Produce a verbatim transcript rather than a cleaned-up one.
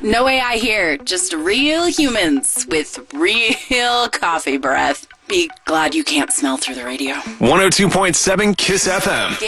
No A I here, just real humans with real coffee breath. Be glad you can't smell through the radio. one oh two point seven Kiss F M.